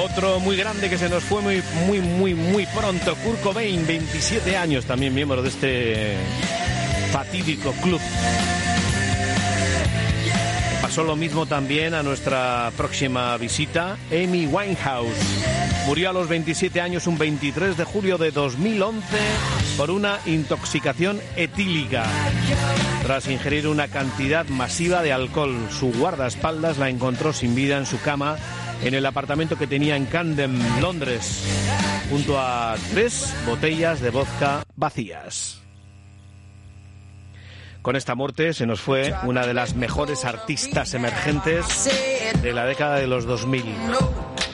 Otro muy grande que se nos fue muy pronto, Kurt Cobain, 27 años, también miembro de este fatídico club. Pasó lo mismo también a nuestra próxima visita, Amy Winehouse. Murió a los 27 años un 23 de julio de 2011 por una intoxicación etílica. Tras ingerir una cantidad masiva de alcohol, su guardaespaldas la encontró sin vida en su cama en el apartamento que tenía en Camden, Londres, junto a 3 botellas de vodka vacías. Con esta muerte se nos fue una de las mejores artistas emergentes de la década de los 2000.